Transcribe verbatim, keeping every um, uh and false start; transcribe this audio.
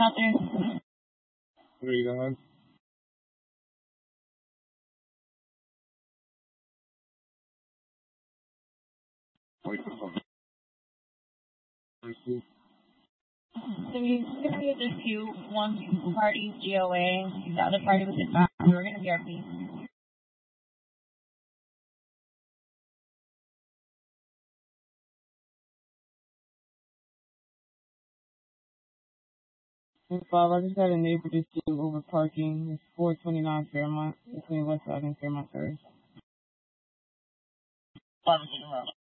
out there? Three, go ahead. Wait for something. So you interviewed the two, one party G O A, the other party was in, uh, we were going to B R P. Bob, I just had a neighbor dispute over parking. It's four twenty-nine Fairmont, between West Side and Fairmont Terrace. Pharmacy Road.